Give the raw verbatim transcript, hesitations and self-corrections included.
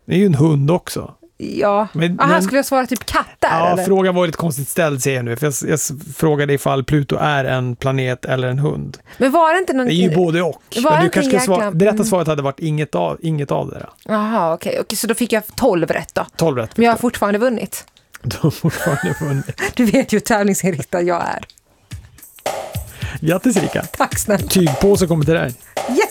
Det är ju en hund också. Ja, men, aha, men, skulle jag svara typ katter? Ja, eller? Frågan var lite konstigt ställd, säger jag nu. För jag, jag frågade ifall Pluto är en planet eller en hund. Men var det inte någon... Det är ju både och. Var Men det du kanske ska jäkla... svara, det rätta svaret hade varit inget av, inget av det där. Jaha, okej. Okay. Okay, så då fick jag tolv rätt då. tolv rätt. Men jag har fortfarande vunnit. Du har fortfarande vunnit. Du vet ju hur tävlingsinriktad jag är. Grattis, Erika. Tack snälla. Tygpåse kommer till dig. Yes!